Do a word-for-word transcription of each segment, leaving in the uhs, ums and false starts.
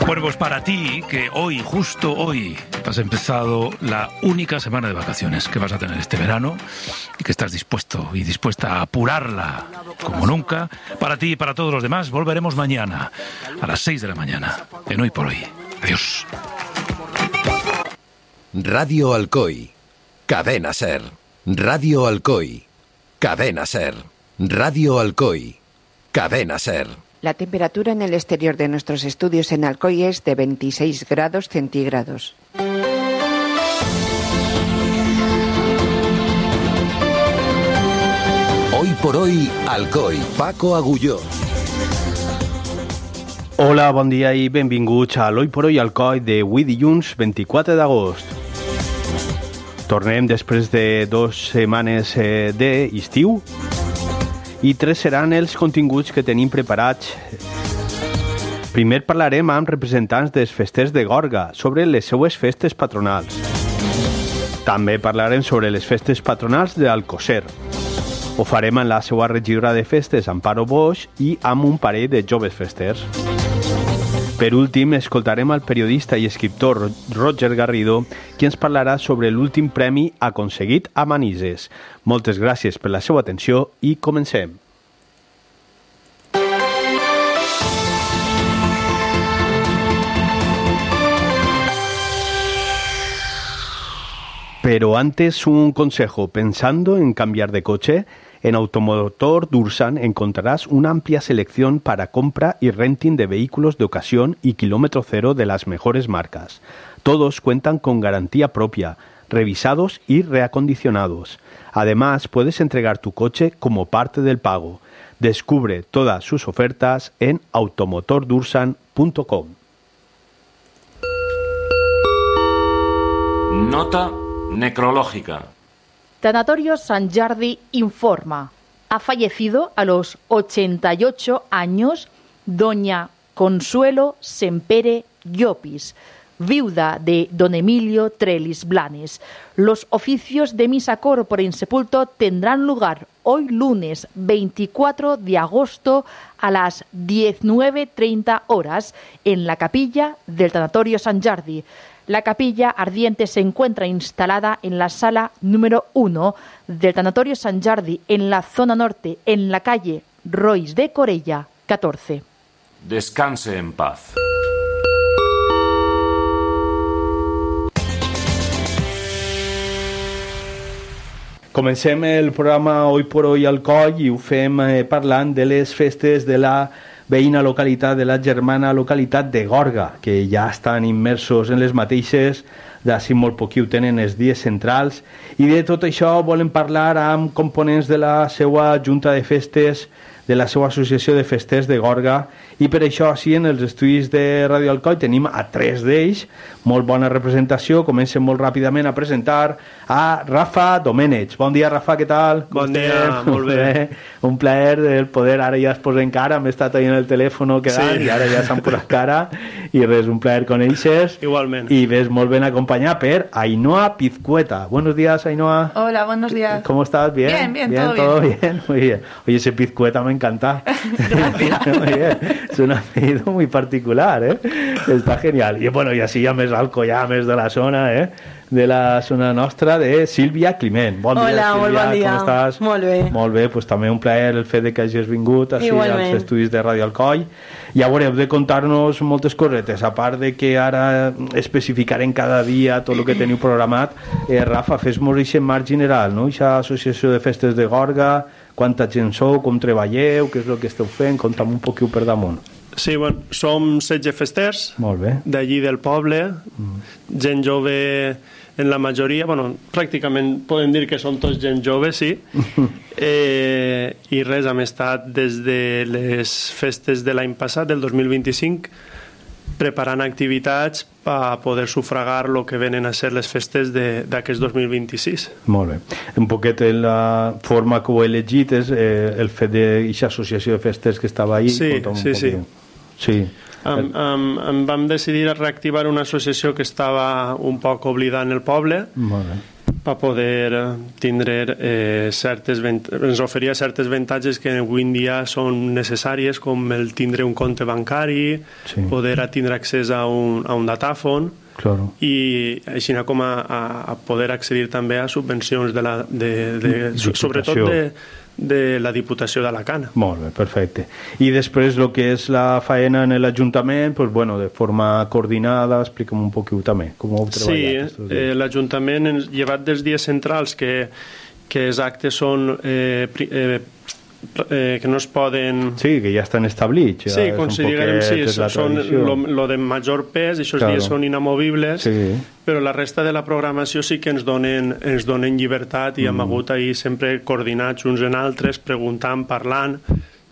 Bueno, pues para ti, que hoy, justo hoy, has empezado la única semana de vacaciones que vas a tener este verano y que estás dispuesto y dispuesta a apurarla como nunca, para ti y para todos los demás, volveremos mañana a las seis de la mañana en Hoy por Hoy. Adiós. Radio Alcoy, Cadena Ser. Radio Alcoy, Cadena Ser. Radio Alcoy, Cadena Ser. La temperatura en el exterior de nuestros estudios en Alcoy es de veintiséis grados centígrados. Hoy por hoy, Alcoy, Paco Agulló. Hola, bon dia i benvinguts a l'Hoy por Hoy Alcoy d'avui dilluns vint-i-quatre d'agost. Tornem després de dues setmanes eh, d'estiu i tres seran els continguts que tenim preparats. Primer parlarem amb representants dels festers de Gorga sobre les seues festes patronals. També parlarem sobre les festes patronals d'Alcosser. Ho farem amb la seva regidora de festes, Amparo Boix, i amb un parell de joves festers. Per últim, escoltarem al periodista i escriptor Roger Garrido, qui ens parlarà sobre l'últim premi aconseguit a Manises. Moltes gràcies per la seva atenció i comencem. Pero antes un consejo. Pensando en cambiar de coche, en Automotor Dursan encontrarás una amplia selección para compra y renting de vehículos de ocasión y kilómetro cero de las mejores marcas. Todos cuentan con garantía propia, revisados y reacondicionados. Además, puedes entregar tu coche como parte del pago. Descubre todas sus ofertas en automotor dursan punto com. Nota necrológica. Tanatorio San Jordi informa. Ha fallecido a los ochenta y ocho años doña Consuelo Sempere Llopis, viuda de don Emilio Trellis Blanes. Los oficios de misa corpore insepulto tendrán lugar hoy lunes veinticuatro de agosto a las diecinueve treinta horas en la capilla del Tanatorio San Jordi. La capilla ardiente se encuentra instalada en la sala número uno del Tanatorio San Jordi, en la zona norte, en la calle Rois de Corella, catorce. Descanse en paz. Comencem el programa Hoy por Hoy Alcoy i ho fem eh, parlant de les festes de la veïna localitat, de la germana localitat de Gorga, que ja estan immersos en les mateixes, d'ací molt poquí ho tenen els dies centrals, i de tot això volen parlar amb components de la seva junta de festes, de la seva associació de festers de Gorga, i per això així en els estudis de Radio Alcoy tenim a tres d'ells, molt bona representació. Comencem molt ràpidament a presentar a Rafa Domènech. Bon dia, Rafa, què tal? Bon dia, molt bé. Un plaer el poder, ara ja es posen cara, m'he estat ahí en el telèfon quedant, sí. I ara ja s'han posat cara, i res, un plaer conèixer. Igualment. I ves molt ben acompanyat per Ainhoa Pizcueta. Buenos días, Ainhoa. Hola, buenos días. ¿Cómo estás? ¿Bien? Bien, bien, bien todo, todo bien. bien. Muy bien. Oye, ese Pizcueta me encanta. Gracias. Muy bien. Es un apellido muy particular, ¿eh? Está genial. Y bueno, y así ya més Alcoyà, més de la zona, ¿eh? De la zona nostra, de Sílvia Climent. Bon Hola, dia, Sílvia, molt bon dia. com estàs? Molt bé. Molt bé, pues també un plaer el fet de que hagis vingut així Igualment. als estudis de Radio Alcoy. I ara heu de contar-nos moltes cosetes, a part de que ara especificarem cada dia tot el que teniu programat. Eh, Rafa, fes-nos aquest marc general, no? Aquesta associació de festes de Gorga, quanta gent sou, com treballeu, què és el que esteu fent, conta'm un poquet per damunt. Sí, bueno, som setze festers d'allí del poble, mm. gent jove en la majoria, bueno, pràcticament podem dir que són tots gent jove, sí, eh, i res, hem estat des de les festes de l'any passat, del dos mil vint-i-cinc, preparant activitats per poder sufragar el que venen a ser les festes d'aquest dos mil vint-i-sis. Molt bé. Un poquet la forma que ho he elegit és eh, el fet d'aquesta associació de festes que estava ahí. Sí, sí, sí. Sí. Um, um, um, vam decidir reactivar una associació que estava un poc oblidant el poble. Molt bé. per poder tindre eh, certes ens oferia certes avantatges que avui en dia són necessàries, com el tindre un compte bancari, sí. poder tindre accés a un, a un datàfon, claro. I així com a, a poder accedir també a subvencions de la, de, de, de, sobretot de de la Diputació d'Alacant. Molt bé, perfecte. I després el que és la faena en l'Ajuntament, pues, bueno, de forma coordinada, explica'm un poquet també com ho heu treballat. Sí, eh, l'Ajuntament, llevat dels dies centrals, que, que els actes són eh, eh, eh, que no es poden... Sí, que ja estan establits. Ja sí, com si diguem, sí, són lo de major pes, aquests claro. dies són inamovibles, sí. però la resta de la programació sí que ens donen, ens donen llibertat i mm. hem hagut ahir sempre coordinats uns en altres, preguntant, parlant,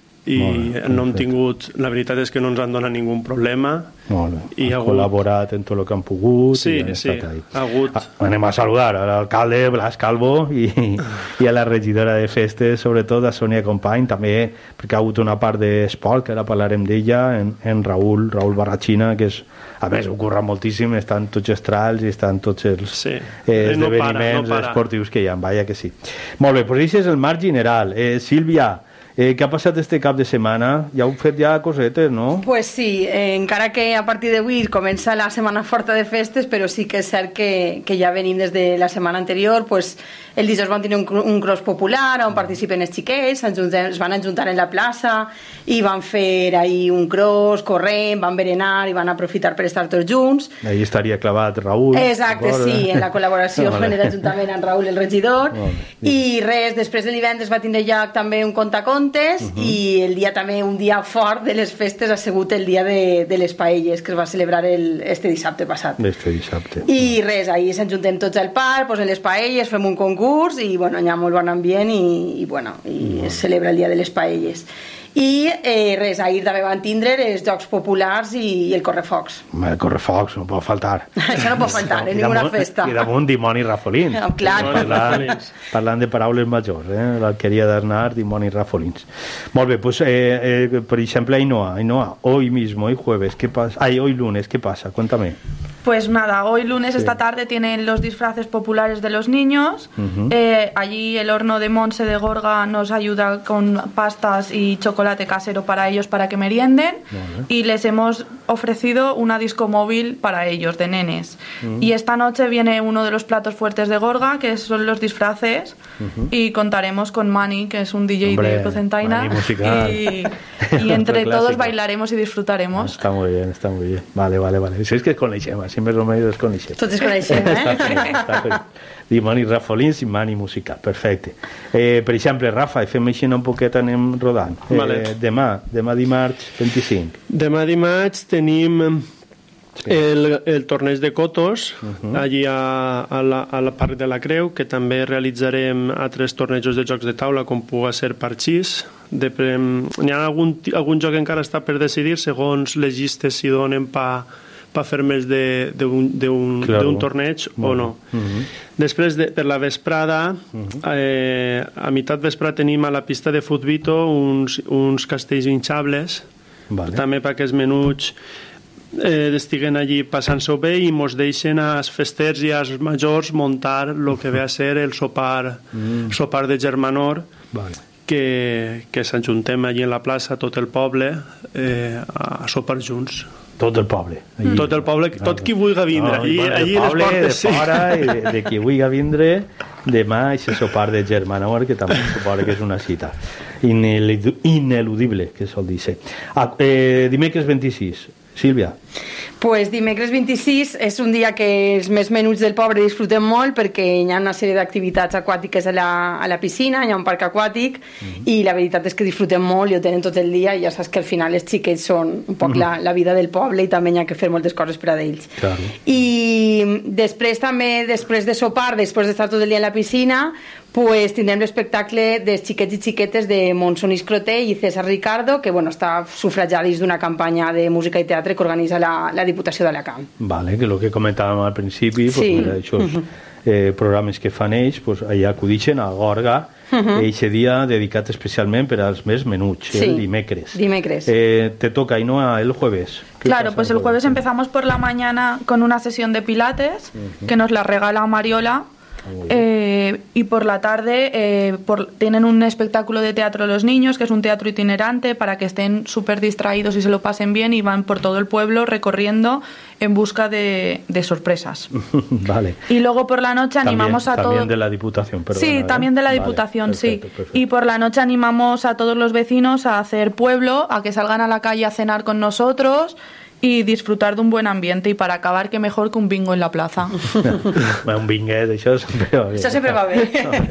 i bé, no hem tingut, la veritat és que no ens han donat ningú problema. Molt bé, i ha hagut... col·laborat en tot el que han pogut. Sí, i sí, ha hagut... Ah, anem a saludar a l'alcalde Blas Calvo i, i a la regidora de festes, sobretot a Sònia Company, també perquè ha hagut una part d'esport, que ara parlarem d'ella, en, en Raül, Raül Barrachina, que és, a més, ho curra moltíssim, estan tots els trals i estan tots els sí. eh, esdeveniments no para, no para. esportius que hi ha, vaja que sí. Molt bé, doncs això és el marc general. Eh, Sílvia, Eh, què ha passat este cap de setmana? Ja heu fet ja cosetes, no? Pues sí, eh, encara que a partir d'avui comença la setmana forta de festes, però sí que és cert que, que ja venim des de la setmana anterior. Pues, el dijous van tenir un, un cross popular on participen els xiquets, es van ajuntar en la plaça i van fer ahir un cross, corrent, van berenar i van aprofitar per estar tots junts. Ahí estaria clavat Raül. Exacte, sí, en la col·laboració vale. en l'Ajuntament amb Raül, el regidor. Vale. I res, després de divendres va tindre lloc també un contacontes Uh -huh. i el dia també, un dia fort de les festes ha sigut el dia de, de les paelles que es va celebrar el, este dissabte passat. Este dissabte. I res, ahir s'ajuntem tots al parc, posen les paelles, fem un concurs i bueno, hi ha molt bon ambient i, i bueno, i es celebra el dia de les paelles. I eh, res, ahir també van tindre els Jocs Populars i, i el Correfocs. El Correfocs no pot faltar. Això no pot faltar no, en ninguna damunt, festa. I damunt dimoni rafolins. No, clar. Parlant, parlant de paraules majors, eh? l'alqueria d'Arnar, dimoni rafolins. Molt bé, pues, eh, eh, per exemple, Ainhoa, Ainhoa, hoy mismo, hoy jueves, ¿qué pasa? Ay, hoy lunes, ¿qué pasa? Cuéntame. Pues nada, hoy lunes, sí. esta tarde, tienen los disfraces populares de los niños. Uh-huh. eh, allí el horno de Monse de Gorga nos ayuda con pastas y chocolate casero para ellos para que merienden. Uh-huh. Y les hemos ofrecido una disco móvil para ellos, de nenes. Uh-huh. Y esta noche viene uno de los platos fuertes de Gorga, que son los disfraces. Uh-huh. Y contaremos con Mani, que es un D J Hombre, de Cocentaina. Mani musical. Y, y entre todos bailaremos y disfrutaremos. Está muy bien, está muy bien. Vale, vale, vale. Si es que es con leche, más. Sempre el medio es conèixer. Tots es coneixem, eh? Dimoni Rafolins i Mani musical, perfecte. Eh, per exemple, Rafa, fem així un poquet, anem rodant. Eh, vale. Demà, demà dimarts vint-i-cinc. Demà dimarts tenim sí. el, el torneig de Cotos, uh-huh. allí a, a, la, a la Parc de la Creu, que també realitzarem altres tornejos de jocs de taula, com puga ser parxís. De, n'hi ha algun, algun joc que encara està per decidir, segons les llistes s'hi donen per per fer més d'un claro. torneig o no. Uh-huh. Després, de, per la vesprada, uh-huh. eh, a meitat vesprada tenim a la pista de Futbito uns, uns castells hinxables, vale. també perquè els menuts eh, estiguen allí passant-s'ho bé i mos deixen als festers i als majors muntar el que ve a ser el sopar, mm. sopar de germanor, vale. que, que s'ajuntem allí en la plaça, tot el poble, eh, a, a sopar junts. Tot el poble. Allí. Tot el poble, tot qui vulgui vindre. No, allí, bueno, allí el poble, portes, de sí. fora, i de, de qui vulgui vindre, demà aquest sopar de germanor, que també suposa que és una cita ineludible, que sol dir-se. Ah, eh, dimecres vint-i-sis. Sílvia. Pues dimecres vint-i-sis és un dia que els més menuts del poble disfrutem molt perquè hi ha una sèrie d'activitats aquàtiques a la, a la piscina, hi ha un parc aquàtic mm-hmm. i la veritat és que disfrutem molt i ho tenen tot el dia i ja saps que al final els xiquets són un poc mm-hmm. la, la vida del poble i també hi ha que fer moltes coses per a ells. Claro. I després també, després de sopar, després d'estar tot el dia a la piscina, pues tindrem l'espectacle dels xiquets i xiquetes de Monsonís Croté i César Ricardo, que bueno, està sufragidis d'una campanya de música i teatre que organitza la, la Diputació d'Alacant. Vale, que és el que comentàvem al principi, sí. pues, això, uh-huh. eh, programes que fan ells, pues, allà acudixen a Gorga, uh-huh. eixe dia dedicat especialment per als més menuts, sí. el dimecres. dimecres. Eh, te toca, Ainhoa, el jueves. Claro, pues el jueves empezamos por la mañana con una sesión de pilates, uh-huh. que nos la regala Mariola. Eh, y por la tarde eh, por, tienen un espectáculo de teatro los niños, que es un teatro itinerante para que estén súper distraídos y se lo pasen bien, y van por todo el pueblo recorriendo en busca de, de sorpresas. Vale. Y luego por la noche también, animamos a todos... También de la Diputación, perdona. Sí, ¿eh? también de la Vale, Diputación, perfecto, sí. perfecto. Y por la noche animamos a todos los vecinos a hacer pueblo, a que salgan a la calle a cenar con nosotros y disfrutar de un buen ambiente, y para acabar, que mejor que un bingo en la plaza. Bueno, un binguet, això sempre va bé. Això sempre va bé.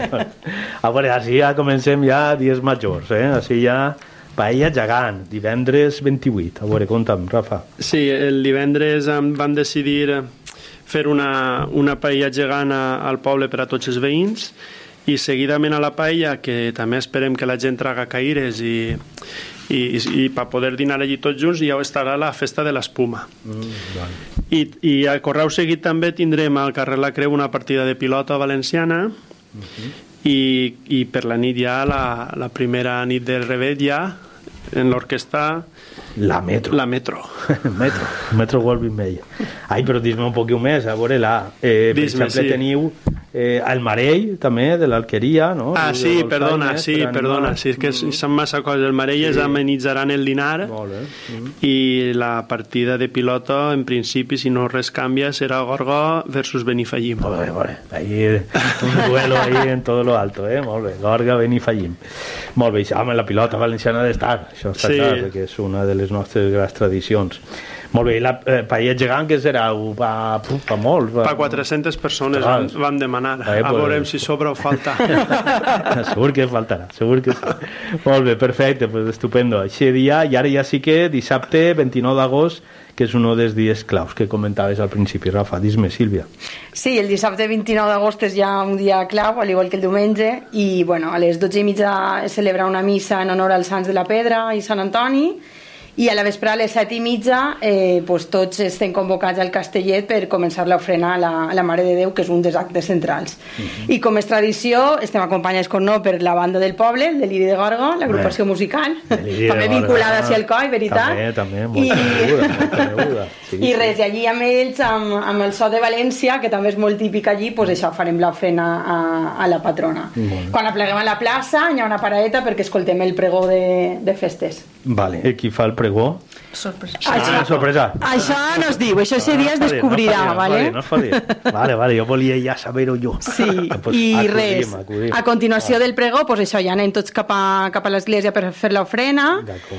A veure, així ja comencem ja dies majors, eh? Així ja paella gegant, divendres vint-i-vuit. A veure, conta'm, Rafa. Sí, el divendres vam decidir fer una, una paella gegant a, al poble per a tots els veïns, i seguidament a la paella, que també esperem que la gent traga caires i i, i, i per poder dinar allí tots junts, ja estarà la festa de l'espuma. Mm, vale. I, I a correu seguit també tindrem al carrer La Creu una partida de pilota valenciana, uh-huh. i, i per la nit ja la, la primera nit del Revet ja en l'orquestra la Metro. La Metro. Metro, Metro Goldwyn Mayer. Ai, però dis-me un poquet més, a veure, la, eh, per exemple, sí. Teniu eh, el Marell, també, de l'Alqueria, no? Ah, sí, perdona, sí, per perdona, sí, és que mm. són massa coses. El Marell sí. es amenitzaran el Linar, mm. i la partida de pilota, en principi, si no res canvia, serà Gorga versus Benifallim. Molt bé, molt bé. Ahí, un duelo ahí en todo lo alto, eh? Molt bé, Gorga, Benifallim. Molt bé, home, la pilota valenciana ha d'estar, això està sí. clar, perquè és una de les nostres grans tradicions. Molt bé, i la eh, paella gegant, que serà? Pa, pa molt? Pa, pa quatre-centes persones van, van demanar. Eh, a veurem pues... si sobra o falta. Segur que faltarà, segur que sí. Molt bé, perfecte, pues estupendo. Així dia, i ara ja sí que dissabte, vint-i-nou d'agost, que és un dels dies claus que comentaves al principi. Rafa, dis-me, Sílvia. Sí, el dissabte vint-i-nou d'agost és ja un dia clau, al igual que el diumenge, i bueno, a les dotze i mitja es celebra una missa en honor als Sants de la Pedra i Sant Antoni, i a la vespre a les set i mitja eh, pues tots estem convocats al Castellet per començar l'ofrena a, la, a la Mare de Déu, que és un dels actes centrals. Uh-huh. I com és tradició, estem acompanyats com no per la banda del poble, el Deliri de Gorga, l'agrupació Bé. musical, també vinculada a Alcoi, veritat? També, també, molt coneguda, molt coneguda. Sí, I res, i allí amb ells, amb, amb el so de València, que també és molt típic allí, pues això, farem l'ofrena a, a la patrona. Bueno. Quan apleguem a la plaça, hi ha una paradeta perquè escoltem el pregó de, de festes. Vale, i qui fa el pregó? Sorpresa. Ah, això, sorpresa. Això no es diu, això ese dia es descobrirà, no vale? No es faria, vale, vale, jo volia ja saber-ho jo. Sí, pues, i acudim, res, acudim. a continuació ah. del pregó, pues això, ja anem tots cap a, cap a l'església per fer l'ofrena,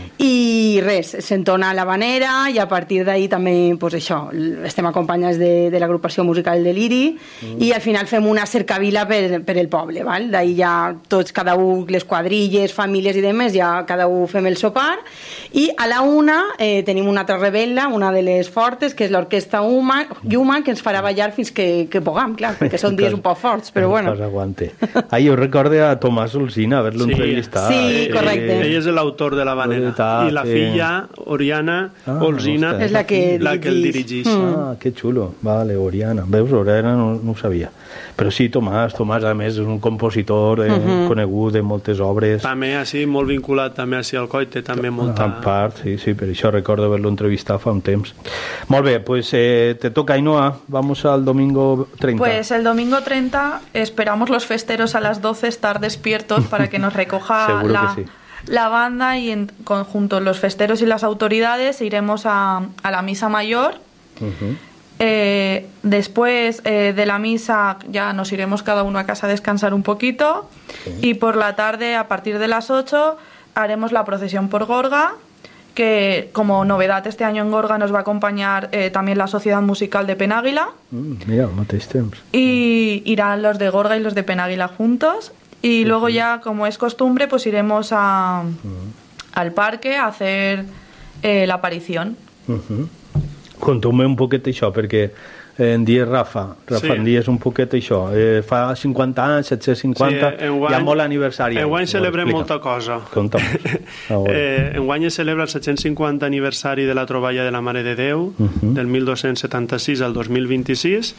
i res, s'entona l'havanera, i a partir d'ahir també, pues això, estem acompanyats de, de l'agrupació musical Deliri, mm. i al final fem una cercavila per, per el poble, val? D'ahir ja tots, cada un, les quadrilles, famílies i demés, ja cada un fem el sopar, i a la una eh, tenim una altra rebel·la, una de les fortes, que és l'orquestra Yuma, que ens farà ballar fins que, que puguem, clar, perquè són dies un poc forts, però bueno. Aguante. Ah, jo recordo a Tomàs Olsina haver-lo sí. entrevistat. Sí, correcte. Ell és l'autor de la vanera. I la filla, Oriana ah, Olsina, és la que, la que el dirigís. Mm. Ah, que xulo. Vale, Oriana. Veus, Oriana no, no ho sabia. Però sí, Tomàs, Tomàs a més és un compositor eh, uh-huh. conegut de moltes obres. També així, molt vinculat també així al Coi, té també molta... En part, sí, sí, per això recordo haver-lo entrevistat fa un temps. Molt bé, pues eh, te toca, Ainhoa, vamos al domingo treinta. Pues el domingo treinta esperamos los festeros a las doce estar despiertos para que nos recoja la, sí. la banda, y en conjunto los festeros y las autoridades iremos a, a la misa mayor. Uh-huh. Eh, después eh, de la misa ya nos iremos cada uno a casa a descansar un poquito, sí. y por la tarde a partir de las ocho haremos la procesión por Gorga, que como novedad este año en Gorga nos va a acompañar eh, también la Sociedad Musical de Penàguila. Mm, mira, mateix temps. Y irán los de Gorga y los de Penàguila juntos, y sí, luego sí. ya, como es costumbre, pues iremos a, mm. al parque a hacer eh, la aparición. Uh-huh. Conta'm un poquet això, perquè en dies Rafa, Rafa sí. en dies un poquet això, eh, fa cinquanta anys, set-cents cinquanta, sí, enguany, hi ha molt aniversari. Enguany celebrem molta cosa. Conta'm. eh, enguany es celebra el set-cents cinquanta aniversari de la troballa de la Mare de Déu, uh-huh. del mil dos-cents setanta-sis al dos mil vint-i-sis,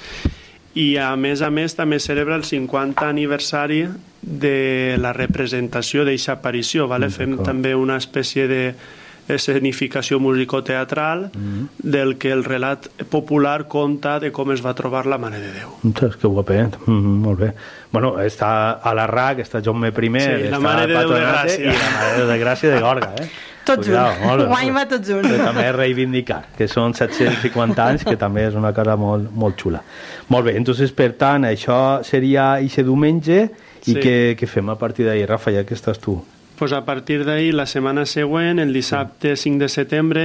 i a més a més també celebra el cinquanta aniversari de la representació d'eixa aparició, vale? Fem també una espècie de escenificació musicoteatral mm. del que el relat popular conta de com es va trobar la Mare de Déu. Ostres, que guapet. Mm, molt bé. Bueno, està a la R A C, està Jaume I, sí, està la Mare de Déu de Gràcia. I la Mare de Déu de Gràcia de Gorga, eh? Tot junt, guaima tot junt. Però també reivindicar, que són set-cents cinquanta anys, que també és una cosa molt, molt xula. Molt bé, entonces, per tant, això seria ixe diumenge, i sí. què, què fem a partir d'ahir, Rafa, ja que estàs tu? Pues a partir d'ahir, la setmana següent, el dissabte cinc de setembre,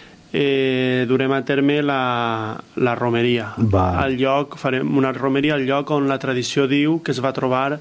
eh, durem a terme la, la romeria. Al lloc, farem una romeria al lloc on la tradició diu que es va trobar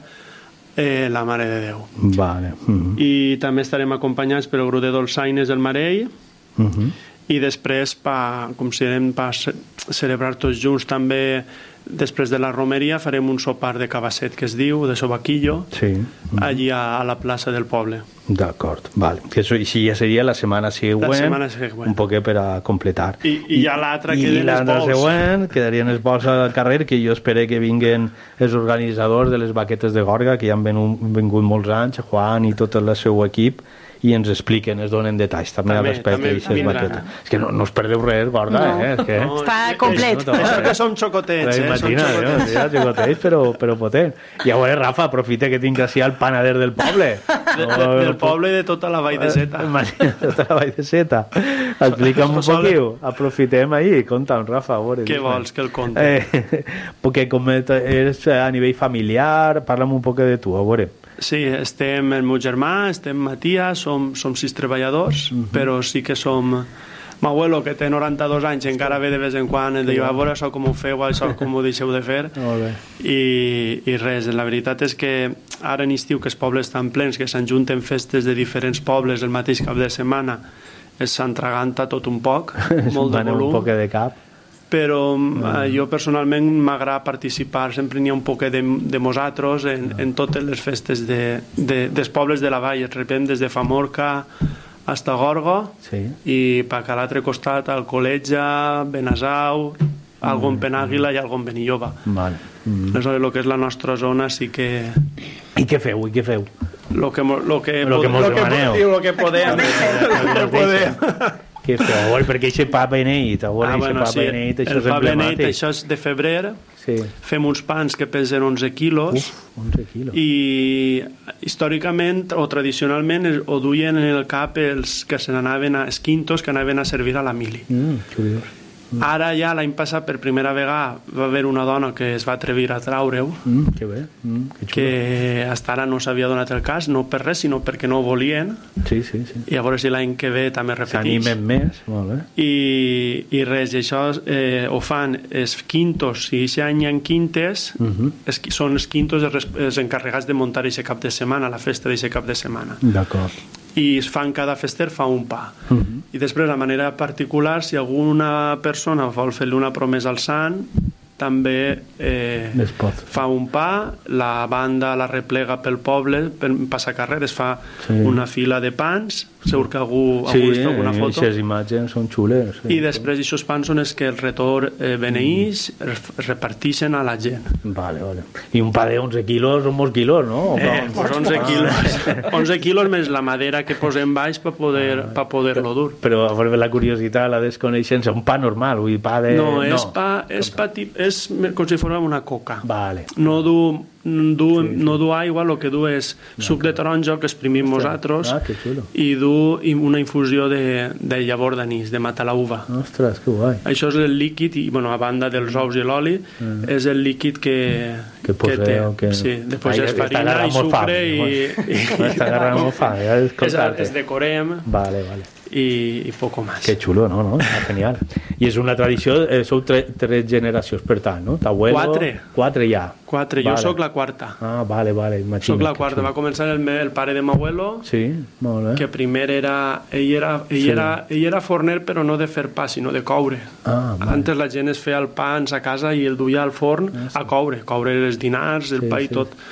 Eh, la Mare de Déu. Vale. Uh-huh. I també estarem acompanyats pel grup de dolçaines del Marell, uh-huh. i després, pa, com si anem per celebrar tots junts també, després de la romeria farem un sopar de cabasset, que es diu, de sobaquillo, sí. uh-huh. allí a, a la plaça del poble. D'acord, vale. Que això sí, ja seria la setmana següent, la setmana següent. Un poquet per a completar. I, i ja l'altra queden els bols. I l'altra següent quedarien els bols al carrer, que jo espero que vinguen els organitzadors de les baquetes de Gorga, que ja han venut, vingut molts anys, Juan i tot el seu equip, i ens expliquen, ens donen detalls també, també respecte a aquestes baquetes. És que no, no us perdeu res, Gorga, no. eh? És que... no, està complet. No, no, que som xocotets, eh? Imagina, som xocotets. Ja, xocotets, però, però potent. I a veure, Rafa, aprofita que tinc així el panader del poble. De, de, no, del poble i de tota la Vall de Seta. Imagina, tota la Vall de Seta. Explica'm un poquiu. Aprofitem ahí. Conta'm, Rafa. A veure, què vols que el conti? Eh, perquè com és a nivell familiar, parla'm un poc de tu, a veure. Sí, estem el meu germà, estem Matías, som, som sis treballadors, uh-huh. però sí que som... M'abuelo, que té noranta-dos anys, encara ve de vez en quan, et diu, a veure això com ho feu, això com ho deixeu de fer. I, I res, la veritat és que ara en estiu, que els pobles estan plens, que s'enjunten festes de diferents pobles el mateix cap de setmana, es s'entraganta tot un poc, molt de volum. Un poc de cap. Però eh, jo personalment m'agrada participar, sempre n'hi ha un poc de, de nosaltres en, en totes les festes de, de, dels pobles de la vall, repem des de Famorca hasta Gorga, sí. i per a l'altre costat Alcoletja, Benasau, algo en Penàguila i algo en Benilloba. Vale. Mm. Aleshores, el que és la nostra zona sí que... I què feu? I què feu? Lo que, lo que, lo que mos demaneu. Lo que podem. Lo que podem. Què feu? Perquè això pa beneit, ah, bueno, sí, beneit, això el pa beneit, això és de febrer, sí. Fem uns pans que pesen onze quilos. Uf, onze quilos. I històricament o tradicionalment ho duien en el cap els que se n'anaven a esquintos, que anaven a servir a la mili. Mm, curiós. Mm. Ara ja l'any passat per primera vegada va haver una dona que es va atrevir a traure-ho, mm, que bé, mm, que, que hasta ara no s'havia donat el cas, no per res, sinó perquè no ho volien. Sí, sí, sí. I a veure si l'any que ve també repeteix. S'animen més, molt bé. I, i res, i això eh, ho fan els quintos, si aquest any hi ha quintes, uh-huh. es, són els quintos els, els encarregats de muntar aquest cap de setmana, la festa d'aquest cap de setmana. D'acord. I es fan, cada fester fa un pa. Uh-huh. I després, de manera particular, si alguna persona vol fer-li una promesa al sant, també eh, fa un pa, la banda la replega pel poble, per passacarrer, es fa sí. una fila de pans, segur que algú ha sí, vist alguna foto. Sí, aquestes imatges són xules. Sí. I després aquests pans són els que el retor eh, beneeix, mm. es reparteixen a la gent. Vale, vale. I un pa de onze quilos són molts quilos, no? Eh, pues onze quilos. onze quilos més la madera que posem baix per poder, ah, per poder-lo dur. Però a veure la curiositat, la desconeixença, un pa normal, vull dir, pa de... No, és no. pa, és pa tip, és com si fos una coca. Vale. No du, du, sí, sí. no du aigua, el que du és no, suc de taronja, que exprimim nosaltres, ah, que xulo. I du una infusió de, de llavor d'anís, de matalauva. Ostres, que guai. Això és el líquid, i bueno, a banda dels ous i l'oli, mm. és el líquid que, que, poseu, que té. Que... Sí, després és farina i sucre i... M'està agarrant molt fam, ja escoltar-te. Es decorem. Vale, vale. I, i poco más. Que xulo, no? no? Genial. I és una tradició, eh, sou tre, tres generacions, per tant, no? T'abuelo... Quatre. Quatre ja. Quatre, vale. Jo sóc la quarta. Ah, vale, vale, imagina't. Soc la quarta, va començar el, el pare de m'abuelo, sí, molt bé. Que primer era... Ell era, ell, sí. era, ell era forner, però no de fer pa, sinó de coure. Ah, vale. Antes la gent es feia el pa a casa i el duia al forn ah, sí. a coure, coure els dinars, el sí, pa i sí. tot.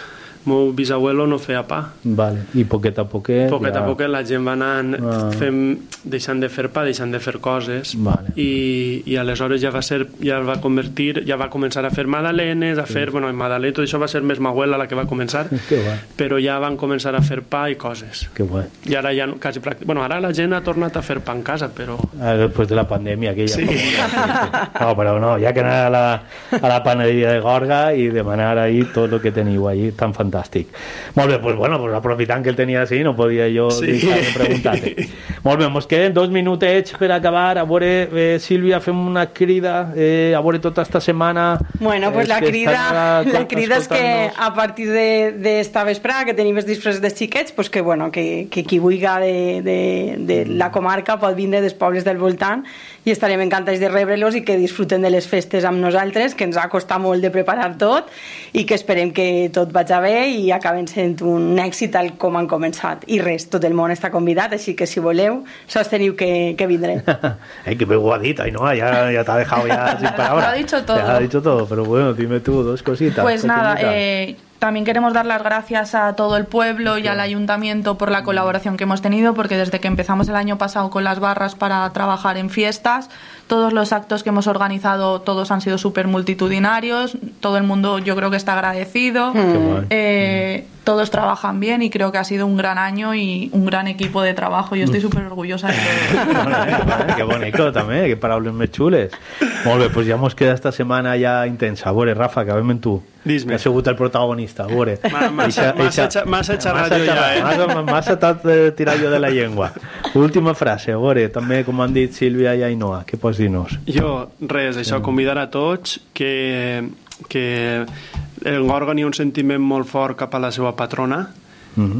meu bisabuelo no feia pa. Vale. I poquet a poquet... Poquet ja... a poquet la gent va anant ah. fent, deixant de fer pa, deixant de fer coses, vale. i, i aleshores ja va ser, ja va convertir, ja va començar a fer magdalenes, a fer, sí. bueno, en magdalenes, tot això va ser més ma abuela la que va començar, però ja van començar a fer pa i coses. Que guai. I ara ja quasi pràctic... Bueno, ara la gent ha tornat a fer pa en casa, però... Ah, després de la pandèmia, aquella. Sí. No, però no, ja que anar a la, a la panaderia de Gorga i demanar ahí tot el que teniu allí, tan fantàstic. Molt bé, pues bueno, pues aprofitant que el tenia així, no podia jo sí. deixar de preguntar-te. Molt bé, mos queden dos minutets per acabar. A veure, eh, Sílvia, fem una crida, eh, a veure tota esta setmana... Bueno, pues la crida, la crida és que a partir d'esta de, vesprada que tenim els disfresses de xiquets, pues que, bueno, que, que qui vulga de, de, de la comarca pot vindre dels pobles del voltant i estarem encantats de rebre-los i que disfruten de les festes amb nosaltres, que ens ha costat molt de preparar tot i que esperem que tot vagi bé i acaben sent un èxit tal com han començat. I res, tot el món està convidat, així que si voleu, sols teniu que, que vindre. Eh, que bé ho ha dit, Ainhoa, ya, ya te ha dejado ya sin palabras. Lo ha dicho todo. Te ha dicho todo, pero bueno, dime tú dos cositas. Pues nada, eh... también queremos dar las gracias a todo el pueblo y al ayuntamiento por la colaboración que hemos tenido, porque desde que empezamos el año pasado con las barras para trabajar en fiestas, todos los actos que hemos organizado, todos han sido súper multitudinarios, todo el mundo yo creo que está agradecido, mm. eh, mm. todos trabajan bien y creo que ha sido un gran año y un gran equipo de trabajo. Yo estoy súper orgullosa de todo. Qué bonito també, que paraules més xules. Molt bé, pues ja mos queda esta setmana ja intensa. A veure, Rafa, acabem amb tu. Dis-me. Que ha sigut el protagonista, a veure. M'has xerrat jo ja, eh? M'has estat tirat jo de la llengua. Última frase, a veure, també com han dit Sílvia i Ainhoa, què pots dir-nos? Jo, res, això, convidar a tots que, que el Gorga hi ha un sentiment molt fort cap a la seva patrona, uh-huh.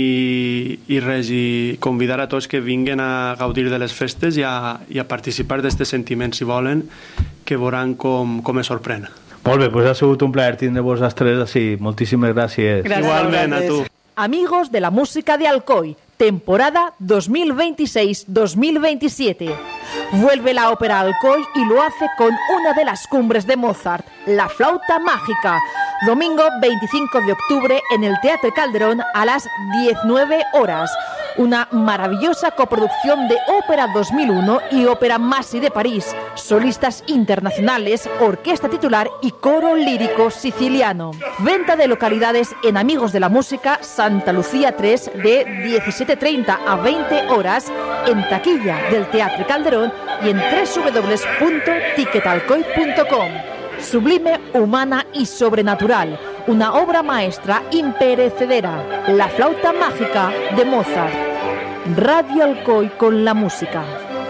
i, i res, i convidar a tots que vinguen a gaudir de les festes i a, i a participar d'aquest sentiment, si volen, que veuran com, com es sorprèn. Molt bé, pues ha sigut un plaer tindre vosaltres així. Moltíssimes gràcies. Gràcies. Igualment, a tu. Amigos de la música de Alcoy, temporada dos mil veintiséis dos mil veintisiete. Vuelve la ópera Alcoy y lo hace con una de las cumbres de Mozart, La Flauta Mágica. Domingo veinticinco de octubre en el Teatro Calderón a las diecinueve horas. Una maravillosa coproducción de Ópera dos mil uno y Ópera Masi de París, solistas internacionales, orquesta titular y coro lírico siciliano. Venta de localidades en Amigos de la Música, Santa Lucía tres, de diecisiete treinta a veinte horas, en taquilla del Teatro Calderón y en doble u doble u doble u punto ticketalcoy punto com. Sublime, humana y sobrenatural. Una obra maestra imperecedera. La Flauta Mágica de Mozart. Radio Alcoy con la música.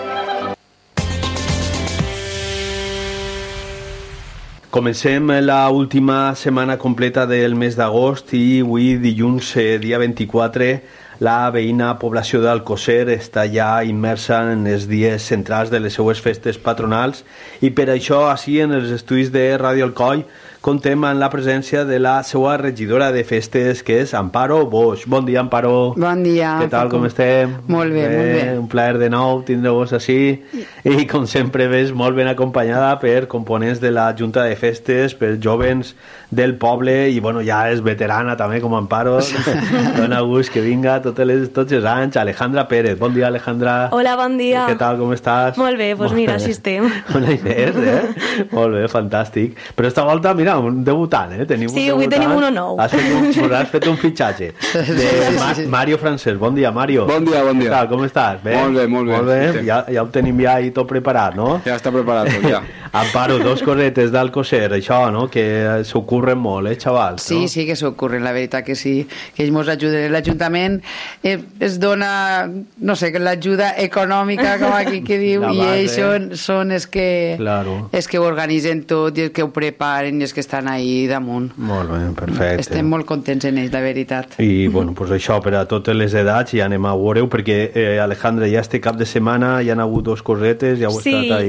Comencem la última setmana completa del mes d'agost i avui, dilluns, eh, dia vint-i-quatre, la veïna població d'Alcosser està ja immersa en els dies centrals de les seues festes patronals i per això, així, en els estudis de Radio Alcoy, contem amb la presència de la seva regidora de festes, que és Amparo Boix. Bon dia, Amparo. Bon dia. Què tal, com estem? Molt bé, bé, molt bé. Un plaer de nou tindre-vos així i, com sempre, ves molt ben acompanyada per components de la Junta de Festes, per jovens del poble i, bueno, ja és veterana també, com Amparo. Dona gust que vinga tots els, tots els anys. Alejandra Pérez. Bon dia, Alejandra. Hola, bon dia. Què tal, com estàs? Molt bé, doncs mira, així estem. Una idea, eh? Molt bé, fantàstic. Però esta volta, mira, un debutant, eh? Tenim sí, un avui tenim uno nou. Has fet un, has fet un fitxatge de Ma Mario Francesc. Bon dia, Mario. Bon dia, bon dia. Què tal, com estàs? Bé? Molt bé, molt bé. Molt bé. Sí. Ja, ja ho tenim ja i tot preparat, no? Ja està preparat tot, ja. Amparo, dos cosetes d'Alcosser, això, no? Que s'ocorren molt, eh, xavals? Sí, no? sí que s'ocorren, la veritat que sí. Que ells ens ajuden. L'Ajuntament eh, es dona, no sé, l'ajuda econòmica, com aquí que diu, i ells són, són els que, claro. els que ho organitzen tot i els que ho preparen i els que estan ahí damunt. Molt bé, perfecte. Estem molt contents en ells, la veritat. I, bueno, pues això, per a totes les edats, ja anem a veure-ho, perquè, eh, Alejandra, ja este cap de setmana ja han hagut dos cosetes, ja heu sí. estat ahí...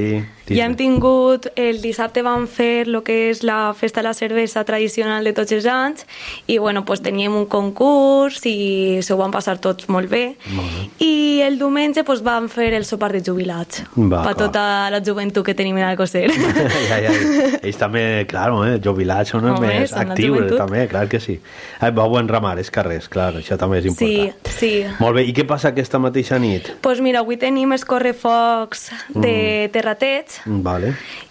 Ja hem tingut, el dissabte vam fer el que és la festa de la cervesa tradicional de tots els anys i bueno, pues teníem un concurs i s'ho van passar tots molt bé. Molt bé. I el diumenge pues, vam fer el sopar de jubilats Va, per clar. tota la joventut que tenim en Alcocer. ja, ja, ells també, claro, eh, jubilats són els Home, més són la actius, joventut. també, clar que sí. Ah, vau enramar els carrers, clar, això també és Sí, important. sí. Molt bé, i què passa aquesta mateixa nit? Pues mira, avui tenim els correfocs de Mm. Terrateig Vale.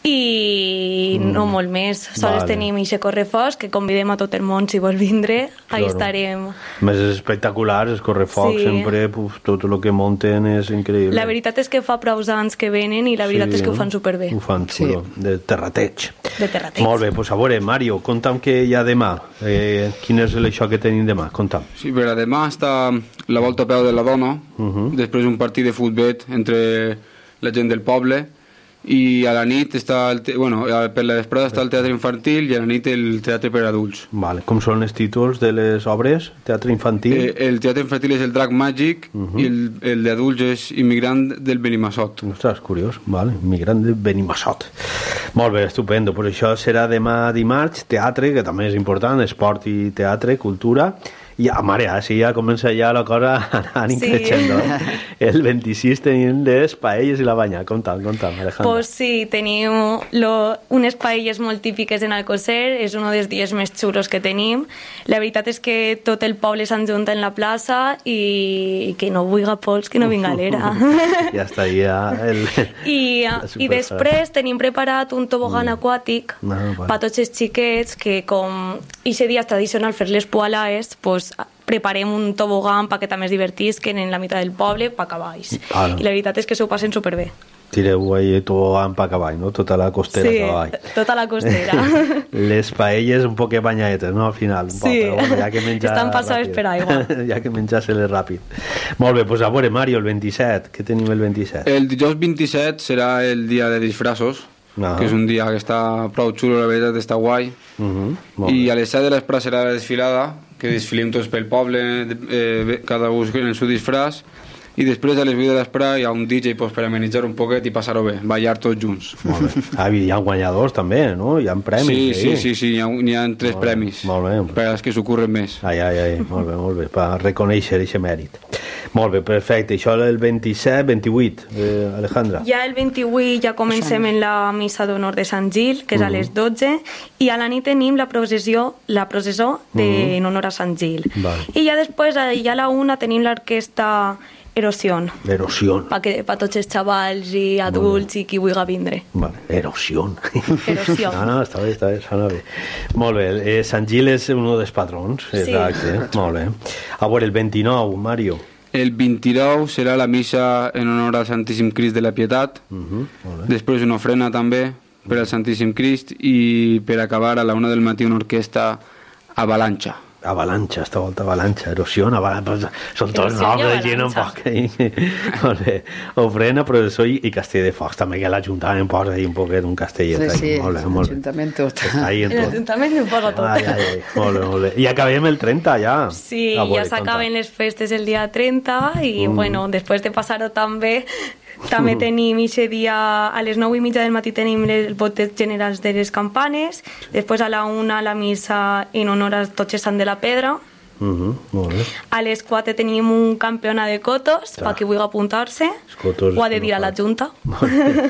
i Mm. no molt més. Sols Vale. tenim ixe correfocs que convidem a tot el món si vol vindre. Ahí Claro. estarem. Més espectaculars, els correfocs, Sí. sempre, puf, tot el que monten és increïble. La veritat és que fa prou anys que venen i la veritat Sí, és que ho eh? fan superbé. Ho fan xulo, de Terrateig. De Terrateig. Molt bé, doncs a veure, Mario, conta'm què hi ha demà. Eh, quin és això que tenim demà? Conta'm. Sí, però demà està la volta a peu de la dona, Uh-huh. després un partit de futbol entre la gent del poble i a la nit està el te... bueno, per la vesprada està el teatre infantil i a la nit el teatre per adults. Vale. Com són els títols de les obres? Teatre infantil? Eh, el teatre infantil és el Drac Màgic Uh-huh. i el, el d'adults és Immigrant del Benimassot. Ostres, curiós, vale. Immigrant de Benimassot. Molt bé, estupendo. Pues això serà demà dimarts, teatre, que també és important, esport i teatre, cultura. I a mare, així ja comença ja la cosa a anar Sí. increixendo. El vint-i-sis tenim les paelles i la banya. Conta'm, conta'm, Alejandra. Pues sí, tenim lo, unes paelles molt típiques en Alcocer, és un dels dies més xulos que tenim. La veritat és que tot el poble s'enjunta en la plaça i, i que no vulga pols, que no vinga a l'era. Ja està ja el... I, La I super- després tenim preparat un tobogan aquàtic Ah, vale. per tots els xiquets que com aquest dia és tradicional fer les poalaes, pues, preparem un tobogan perquè també es divertisquen en la meitat del poble per cavalls. Ah. I la veritat és que s'ho passen superbé. Tireu ahí tobogan pa cavall, no? Tota la costera Sí, a cavall. tota la costera. Les paelles un poc banyadetes, no? Al final. Un poc, Sí. però bueno, ja que menjar Estan passades ràpid. per aigua. ja que menjar-se-les ràpid. Molt bé, doncs a veure, Mario, el vint-i-set. Què tenim el vint-i-set? El dijous vint-i-set serà el dia de disfraços, Ah. que és un dia que està prou xulo, la veritat està guai. Uh -huh. Molt I bé. a les set de l'espre serà la desfilada, que desfilem tots pel poble, eh, cada un en el seu disfraç, i després a les vuit de l'espre hi ha un D J pues, per amenitzar un poquet i passar-ho bé, ballar tots junts. Molt bé. Ah, hi ha guanyadors també, no? Hi ha premis. Sí, sí, sí, sí, hi ha, hi ha tres Molt bé, premis, molt bé. per als que s'ocorren més. Ai, ai, ai, molt bé, molt bé, per reconèixer aquest mèrit. Molt bé, perfecte. Això el vint-i-set, vint-i-vuit, eh, Alejandra. Ja el vint-i-vuit ja comencem en la missa d'honor de Sant Gil, que és a les dotze, i a la nit tenim la processió, la processó de, Mhm. en honor a Sant Gil. Vale. I ja després, ja a la una, tenim l'orquestra Erosió, Erosió. per pa tots els xavals i adults i qui vulgui vindre. Vale. Erosió. Erosió. No, no, està bé, està bé, sona bé. Molt bé, eh, Sant Gil és un dels patrons, Sí. exacte, molt bé. A veure, el vint-i-nou, Mario. El vint-i-nou serà la missa en honor al Santíssim Crist de la Pietat, Uh -huh, molt bé. després una ofrena també per al Santíssim Crist i per acabar a la una del matí una orquestra Avalancha. Avalancha, esta volta Avalancha, Erosió, Avalancha, són tots Erosió i noms, gent un Avalancha. poc ahí. Molt bé. Ofrena, professor i, i Castell de Focs, també que l'Ajuntament posa ahí un poquet, un castellet. Sí, sí, ahí. Molt bé, molt bé. l'Ajuntament tot. Està ahí en tot. L'Ajuntament ho posa tot. Ai, ai, ai, molt bé, molt bé. I acabem el trenta, ja. Sí, A veure, ja s'acaben les festes el dia trenta i, Mm. bueno, després de passar-ho tan bé, també tenim aquest dia, a les nou i mitja del matí tenim els botes generals de les campanes, després a la una la missa en honor a tots els Sant de la Pedra, Uh -huh, molt bé. a les quatre tenim un campionat de cotos, Clar. per qui vulgui apuntar-se, cotos ho ha de no dir a la fan. Junta. Molt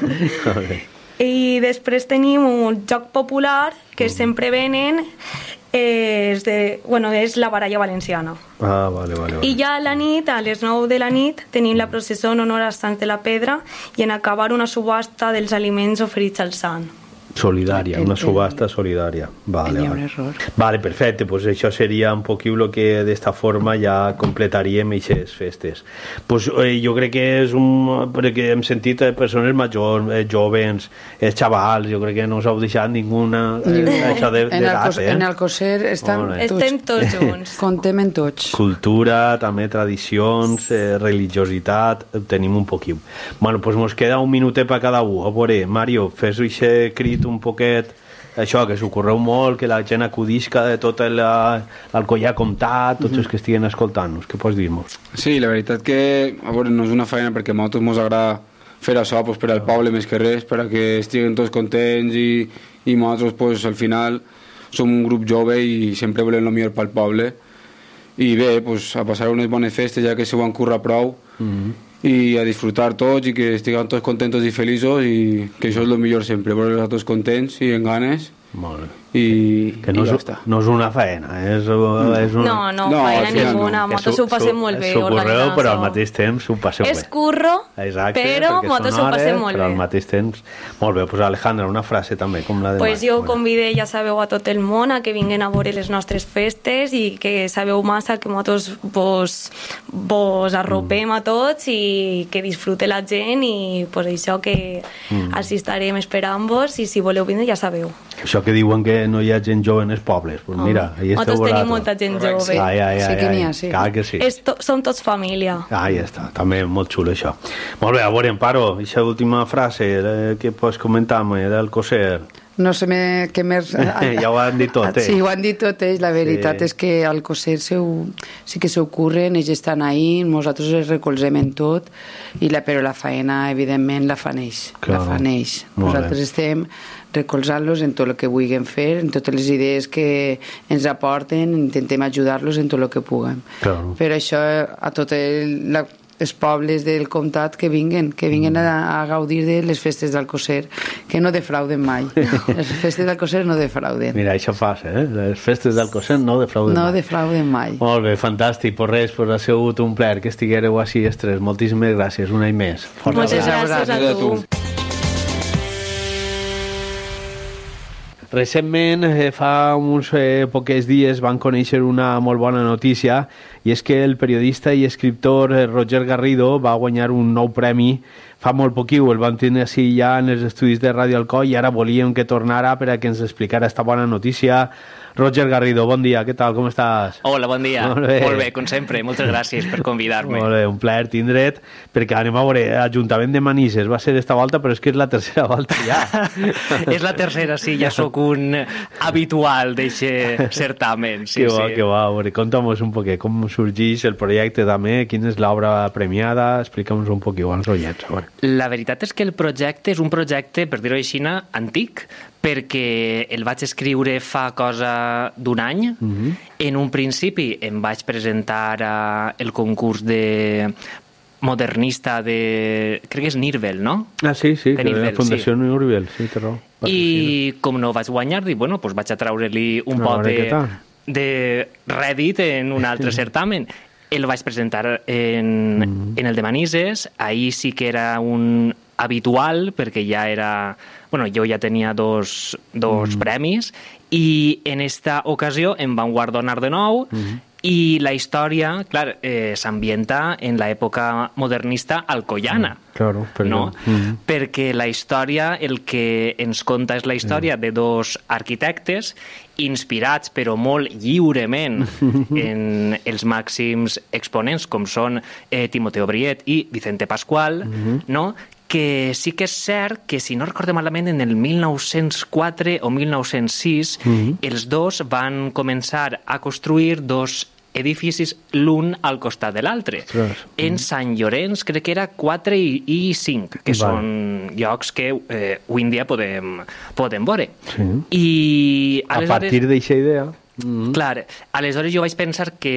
bé. I després tenim un joc popular que sempre venen, eh, és, de, bueno, és la baralla valenciana. Ah, vale, vale, vale. I ja a la nit, a les nou de la nit, tenim la processó en honor als Sants de la Pedra i en acabar una subhasta dels aliments oferits al sant. Solidària, una subhasta solidària. Vale, Hi ha un vale. error. Vale, perfecte, pues això seria un poquillo lo que d'esta forma ja completaríem aquestes festes. Pues eh, jo crec que és un... perquè hem sentit eh, persones majors, eh, jovens, eh, xavals, jo crec que no s'heu deixat ninguna eh, això de, en, d'edat, Alcos, eh? en Alcocer estan Molt bé. tots. Estem tots junts. Contem en tots. Cultura, també tradicions, eh, religiositat, eh, tenim un poquillo. Bueno, pues mos queda un minutet per cada un. A veure, Mario, fes aquest crit un poquet, això, que s'ocorreu molt, que la gent acudisca de tot el- l'Alcoià Comtat, tots els que estiguen escoltant-nos. Què pots dir-nos? Sí, la veritat que, a veure, no és una feina perquè a nosaltres ens agrada fer això pues, per al poble més que res, per a que estiguen tots contents i, i nosaltres pues, al final som un grup jove i sempre volem el millor pel poble i bé, pues, a passar unes bones festes ja que s'ho van currar prou mm-hmm. i a disfrutar tots i que estiguem tots contents i feliços i que això és el millor sempre, veure tots contents i en ganes. Molt bé. I, que no, i ja és, està. No és una faena, és, és una... No, no, no faena ninguna, no. Nosaltres ho passem molt bé organitzant. Però al mateix temps ho passem és bé. És curro, exacte, però nosaltres ho passem molt però bé. Però al mateix temps... Molt bé, pues Alejandra, una frase també, com la de... Pues jo convide, ja sabeu, a tot el món a que vinguin a veure les nostres festes i que sabeu massa que nosaltres vos, vos arropem mm. a tots i que disfrute la gent i pues això que mm. així estarem esperant-vos i si voleu vindre ja sabeu. Això que diuen que no hi ha gent jove en els pobles, pues mira, ahí esteu vosaltres tenim molta gent jove. Ai, ai, ai, sí que n'hi ha, sí. Clar que sí. To, som tots família. Ahí està, també molt xulo això. Molt bé, a veure, Amparo, aquesta última frase eh, que pots comentar-me del Coser. No sé me, què més... Ja ho han dit tot, eh? Sí, ho han dit tot, eh? La veritat sí. és que al Coser seu, sí que s'ho curren, ells estan ahí, nosaltres els recolzem en tot, i la, però la faena, evidentment, la fan ells. Clar. La fan ells. Nosaltres bé. Estem recolzant-los en tot el que vulguin fer, en totes les idees que ens aporten, intentem ajudar-los en tot el que puguem. Claro. Per això a tots la, els pobles del comtat que vinguen, que vinguen a, a gaudir de les festes d'Alcocer, que no defrauden mai. Les festes d'Alcocer no defrauden. Mira, això passa, eh? Les festes d'Alcocer no defrauden no mai. No defrauden mai. Molt bé, fantàstic. Per res, per ha sigut un plaer que estiguéreu així estres. Moltíssimes gràcies, un any més. Forta Moltes gràcies a, a tu. Recentment, eh, fa uns eh, pocs dies, van conèixer una molt bona notícia i és que el periodista i escriptor eh, Roger Garrido va guanyar un nou premi fa molt poquiu. El van tenir així ja en els estudis de Ràdio Alcoi i ara volíem que tornara per a que ens explicara esta bona notícia. Roger Garrido, bon dia, què tal, com estàs? Hola, bon dia. Molt bé, molt bé com sempre, moltes gràcies per convidar-me. Molt bé, un plaer tindre't, perquè anem a veure, Ajuntament de Manises va ser esta volta, però és que és la tercera volta ja. És la tercera, sí, ja sóc un habitual d'aquest certamen. Sí, que va, sí. que va, a veure, conta'm un poquet, com sorgeix el projecte també, quina és l'obra premiada, explica'm un poquet als oients. La veritat és que el projecte és un projecte, per dir-ho així, antic, perquè el vaig escriure fa cosa d'un any. Mm-hmm. En un principi em vaig presentar al concurs de modernista de... crec que és Nirvel, no? Ah, sí, sí, de que Nirvel, la Fundació sí. Nirvel, sí, té raó. I com no vaig guanyar, dic, bueno, doncs vaig a treure-li un no, pot de, de rèdit en un altre certamen. El vaig presentar en, mm-hmm. en el de Manises, ahir sí que era un habitual, perquè ja era... Bueno, jo ja tenia dos, dos mm. premis i en esta ocasió em van guardonar de nou mm. i la història, clar, eh, s'ambienta en l'època modernista alcoiana. Mm. Claro, perquè... No? Mm. Perquè la història, el que ens conta és la història mm. de dos arquitectes inspirats, però molt lliurement en els màxims exponents, com són eh, Timoteo Briet i Vicente Pascual, mm-hmm. no? Que sí que és cert que, si no recorde malament, en el mil nou-cents quatre o mil nou-cents sis mm-hmm. els dos van començar a construir dos edificis l'un al costat de l'altre. En Sant Llorenç crec que era quatre i, i cinc, que vale. Són llocs que eh, avui en dia podem, podem veure. Sí. I aleshores, a partir d'aquesta idea... Mm-hmm. Clar, aleshores jo vaig pensar que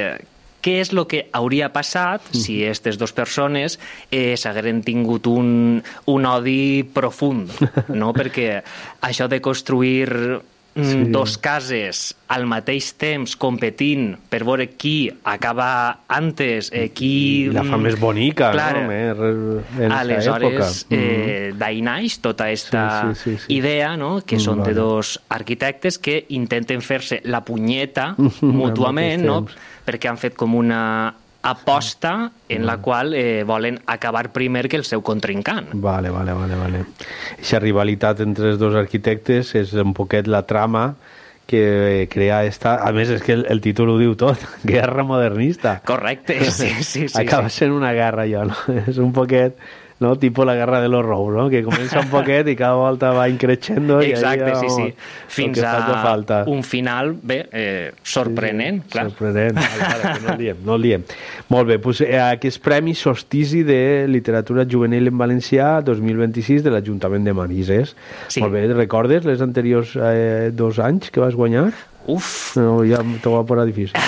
què és el que hauria passat si aquestes dues persones eh, s'hagueren tingut un, un odi profund, no? Perquè això de construir sí. dos cases al mateix temps competint per veure qui acaba antes, eh, qui... La fa més bonica, clar, no? En aleshores, eh, d'ahí naix tota aquesta sí, sí, sí, sí. idea, no? Que són vale. De dos arquitectes que intenten fer-se la punyeta mútuament, no? Perquè han fet com una aposta en la qual eh, volen acabar primer que el seu contrincant. Vale, vale, vale, vale. Aquesta rivalitat entre els dos arquitectes és un poquet la trama que crea esta... A més, és que el, el títol ho diu tot, guerra modernista. Correcte, sí, sí, sí. Acaba sí. sent una guerra, allò, no? És un poquet no? Tipo la Guerra de los Rous, no? Que comença un poquet i cada volta va increixendo. Exacte, i sí, sí. Fins a un final, bé, eh, sorprenent, sí, clar. Sorprenent, vale, vale, que no el diem, no el diem. Molt bé, doncs eh, aquest Premi Solstici de Literatura Juvenil en Valencià dos mil vint-i-sis de l'Ajuntament de Manises. Sí. Molt bé, recordes les anteriors eh, dos anys que vas guanyar? Uf! No, ja t'ho va posar difícil.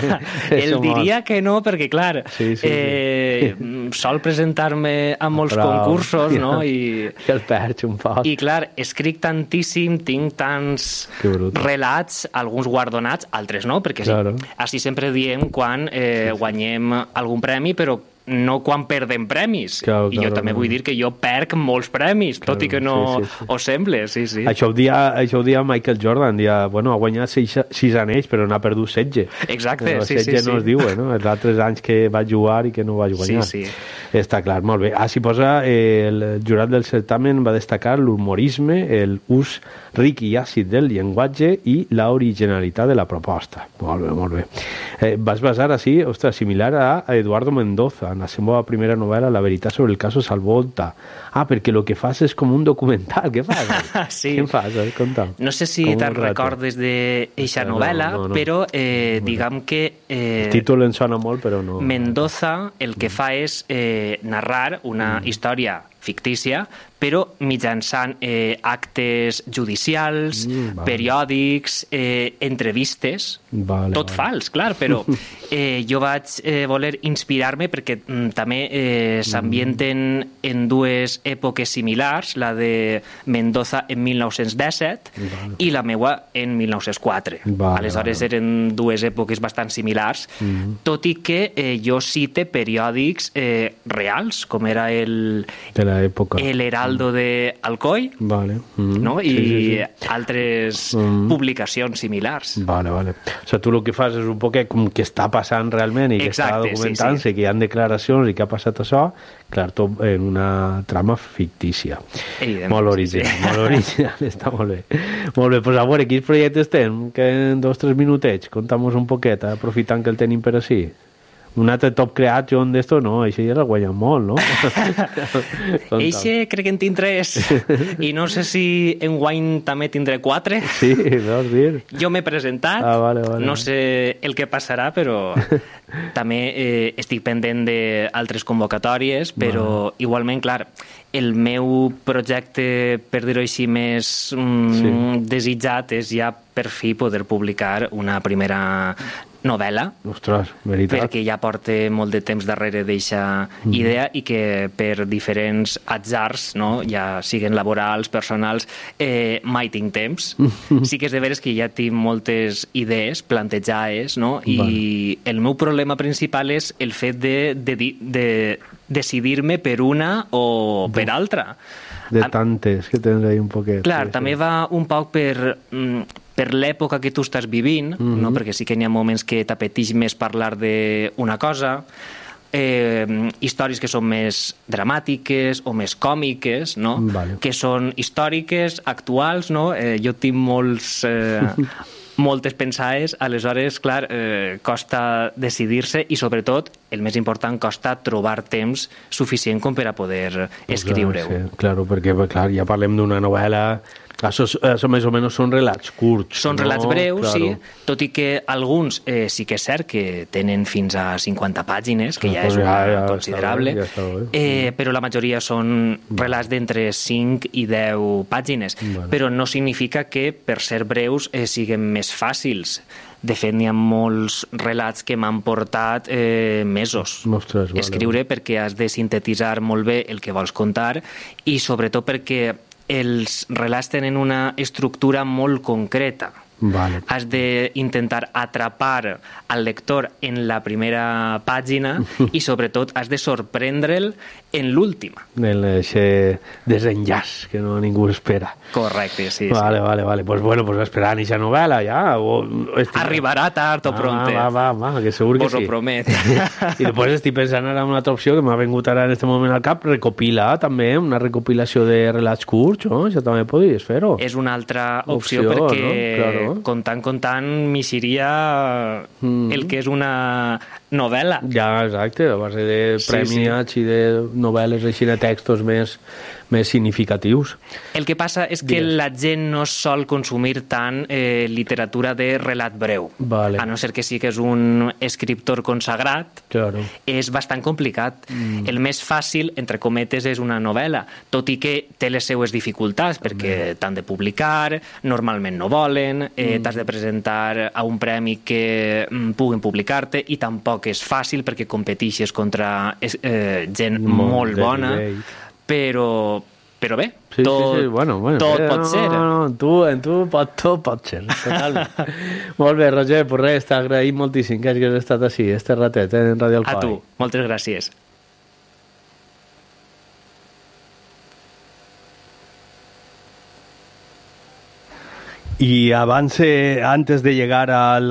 El diria que no, perquè, clar, sí, sí, eh, sí. sol presentar-me a molts Però, concursos, no? I, I el perds un poc. I, clar, escric tantíssim, tinc tants relats, alguns guardonats, altres no, perquè claro. sí, així sempre diem quan eh, guanyem algun premi, però no quan perdem premis. Claro, I jo claro, també no. vull dir que jo perc molts premis, claro, tot i que no sí, sí, sí. ho sembla. Sí, sí. Això, ho dia, això ho dia Michael Jordan, dia, bueno, ha guanyat sis, sis anells, però n'ha perdut setze. Exacte, no, sí, setze sí. no sí. es diu, eh, no? Els altres anys que va jugar i que no va guanyar. Sí, sí. Està clar, molt bé. Ah, s'hi posa, eh, el jurat del certamen va destacar l'humorisme, el ús ric i àcid del llenguatge i l'originalitat de la proposta. Molt bé, molt bé. Eh, vas basar així, ostres, similar a Eduardo Mendoza, en la seva primera novel·la, La veritat sobre el caso Salvolta. Ah, perquè el que fas és com un documental. Què fas? Sí. Què fas? Conta'm. No sé si te'n recordes d'eixa novel·la, no, no, no. però eh, no, diguem que... Eh, el títol em sona molt, però no... Mendoza el que fa és eh, narrar una mm. història fictícia, però mitjançant eh, actes judicials, mm, vale. periòdics, eh, entrevistes, vale, tot vale. fals, clar, però eh, jo vaig eh, voler inspirar-me perquè mm, també eh, s'ambienten mm. en dues èpoques similars, la de Mendoza en mil nou-cents disset vale. i la meua en mil nou-cents quatre. Vale, Aleshores vale. eren dues èpoques bastant similars, mm. tot i que eh, jo cite periòdics eh, reals, com era el... De l'època. El Heraldo de Alcoi, vale. mm. no? I sí, sí, sí. altres mm. publicacions similars. Vale, vale. O sigui, tu el que fas és un poc com que està passant realment i que Exacte, està documentant-se, sí, sí. que hi ha declaracions i que ha passat això, clar, tot en una trama fictícia. Evident, molt original, sí, sí. molt original, està molt bé. Molt bé, doncs a veure, quins projectes tenen? Que en dos o tres minutets, conta'm-nos un poquet, aprofitant que el tenim per així. Un altre top creation d'esto, no, això ja l'ha guanyat molt, no? Eixe crec que en tinc tres, i no sé si en guany també tindré quatre. Sí, veus dir. Jo m'he presentat, ah, vale, vale. no sé el que passarà, però també eh, estic pendent d'altres convocatòries, però vale. igualment, clar, el meu projecte, per dir-ho així, més mm, sí. desitjat és ja per fi poder publicar una primera novel·la. Ostres, veritat. Perquè ja porta molt de temps darrere d'eixa mm. idea i que per diferents atzars, no? Ja siguen laborals, personals, eh, mai tinc temps. Sí que és de veres que ja tinc moltes idees plantejades, no? I vale. el meu problema principal és el fet de, de, de, de decidir-me per una o per altra. De tantes que tens ahí un poquet. Clar, sí, també sí. va un poc per... Mm, per l'època que tu estàs vivint, mm-hmm. no? Perquè sí que n'hi ha moments que t'apeteix més parlar d'una cosa, eh, històries que són més dramàtiques o més còmiques, no? Vale. Que són històriques, actuals, no? Eh, jo tinc molts... Eh, moltes pensades, aleshores, clar, eh, costa decidir-se i, sobretot, el més important, costa trobar temps suficient com per a poder escriure-ho. Sí, claro, perquè, clar, ja parlem d'una novel·la... Això, això més o menys són relats curts. Són no? relats breus, claro. sí, tot i que alguns eh, sí que és cert que tenen fins a cinquanta pàgines, que ja és una ja, ja considerable, bé, ja bé. eh, però la majoria són relats d'entre cinc i deu pàgines, vale. Però no significa que per ser breus eh, siguin més fàcils. De fet, n'hi ha molts relats que m'han portat eh, mesos Mostres, vale. escriure, perquè has de sintetitzar molt bé el que vols contar i sobretot perquè els relats tenen una estructura molt concreta. Vale. Has d'intentar atrapar al lector en la primera pàgina i sobretot has de sorprendre'l en l'última. En aquest desenllaç que no ningú espera. Correcte, sí. Vale, sí. vale, vale. Pues bueno, pues esperant aquesta novel·la ja. O... Arribarà tard o pronte. Va, va, va, va, que segur que Vos sí. ho promet. I després estic pensant ara en una altra opció que m'ha vingut ara en aquest moment al cap, recopilar també, una recopilació de relats curts, no? Això també podries fer-ho. És una altra opció, opció perquè no? Claro. contant, contant, m'hi seria Mm. el que és una novel·la. Ja, exacte, a base de Sí, premi sí. i de novel·les així de textos més, més significatius. El que passa és que Digues. la gent no sol consumir tant eh, literatura de relat breu. Vale. A no ser que sí que és un escriptor consagrat, Claro. és bastant complicat. Mm. El més fàcil, entre cometes, és una novel·la, tot i que té les seues dificultats, perquè t'han de publicar, normalment no volen, eh, Mm. t'has de presentar a un premi que mm, puguin publicar-te, i tampoc és fàcil perquè competixes contra eh, gent Molt molt de bona, nivell. però, però bé, Sí, tot, sí, sí, bueno, bueno, tot eh, pot no, ser. No, no, en tu, en tu pot, tot pot ser, totalment. Molt bé, Roger, pues res, t'agraïm moltíssim que hagis estat així, este ratet, eh, en Radio Alcoi. A tu, moltes gràcies. Y avance antes de llegar al